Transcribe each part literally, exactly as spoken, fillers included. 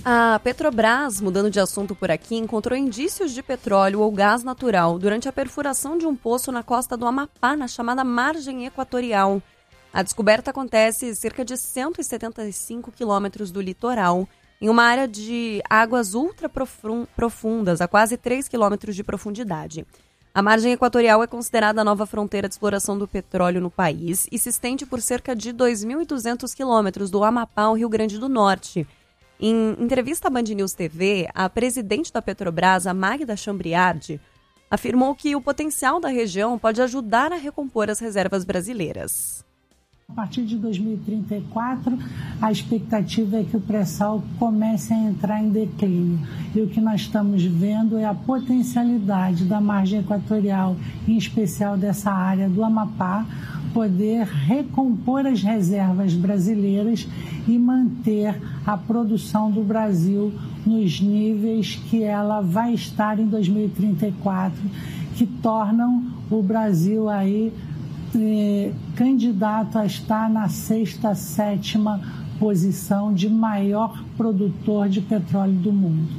A Petrobras, mudando de assunto por aqui, encontrou indícios de petróleo ou gás natural durante a perfuração de um poço na costa do Amapá, na chamada Margem Equatorial. A descoberta acontece cerca de cento e setenta e cinco quilômetros do litoral, em uma área de águas ultra profundas, a quase três quilômetros de profundidade. A margem equatorial é considerada a nova fronteira de exploração do petróleo no país e se estende por cerca de dois mil e duzentos quilômetros do Amapá ao Rio Grande do Norte. Em entrevista à Band News T V, a presidente da Petrobras, a Magda Chambriardi, afirmou que o potencial da região pode ajudar a recompor as reservas brasileiras. A partir de dois mil e trinta e quatro, a expectativa é que o pré-sal comece a entrar em declínio. E o que nós estamos vendo é a potencialidade da margem equatorial, em especial dessa área do Amapá, poder recompor as reservas brasileiras e manter a produção do Brasil nos níveis que ela vai estar em dois mil e trinta e quatro, que tornam o Brasil aí eh, candidato a estar na sexta, sétima posição de maior produtor de petróleo do mundo.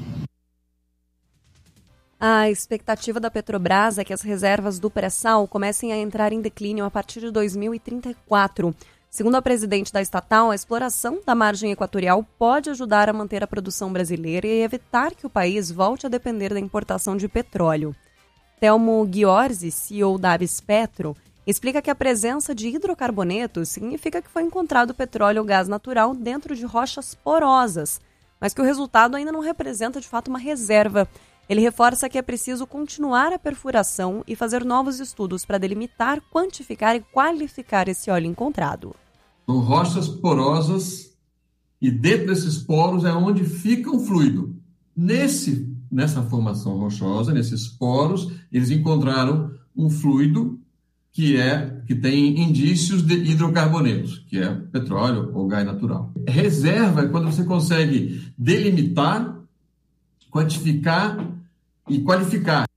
A expectativa da Petrobras é que as reservas do pré-sal comecem a entrar em declínio a partir de dois mil e trinta e quatro. Segundo a presidente da estatal, a exploração da margem equatorial pode ajudar a manter a produção brasileira e evitar que o país volte a depender da importação de petróleo. Telmo Ghiorzi, C E O da Abispetro, explica que a presença de hidrocarbonetos significa que foi encontrado petróleo ou gás natural dentro de rochas porosas, mas que o resultado ainda não representa de fato uma reserva. Ele reforça que é preciso continuar a perfuração e fazer novos estudos para delimitar, quantificar e qualificar esse óleo encontrado. São rochas porosas e dentro desses poros é onde fica o fluido. Nesse, nessa formação rochosa, nesses poros, eles encontraram um fluido que, é, que tem indícios de hidrocarbonetos, que é petróleo ou gás natural. Reserva é quando você consegue delimitar, quantificar e qualificar.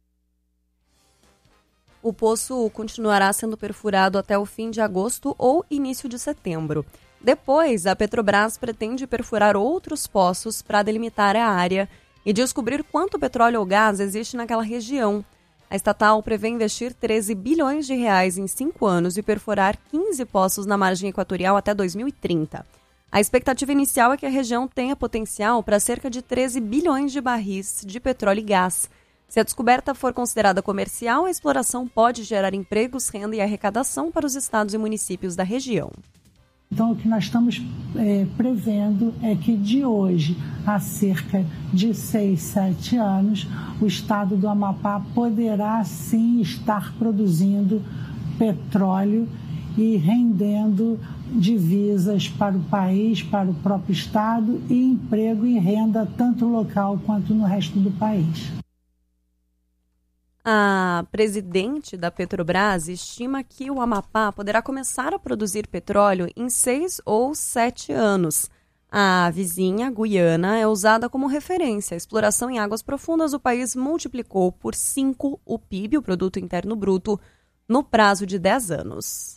O poço continuará sendo perfurado até o fim de agosto ou início de setembro. Depois, a Petrobras pretende perfurar outros poços para delimitar a área e descobrir quanto petróleo ou gás existe naquela região. A estatal prevê investir treze bilhões de reais em cinco anos e perfurar quinze poços na margem equatorial até dois mil e trinta. A expectativa inicial é que a região tenha potencial para cerca de treze bilhões de barris de petróleo e gás. Se a descoberta for considerada comercial, a exploração pode gerar empregos, renda e arrecadação para os estados e municípios da região. Então, o que nós estamos é, prevendo é que de hoje a cerca de seis, sete anos, o estado do Amapá poderá sim estar produzindo petróleo e rendendo divisas para o país, para o próprio estado e emprego e renda tanto local quanto no resto do país. A presidente da Petrobras estima que o Amapá poderá começar a produzir petróleo em seis ou sete anos. A vizinha, Guiana, é usada como referência. A exploração em águas profundas do país multiplicou por cinco o P I B, o Produto Interno Bruto, no prazo de dez anos.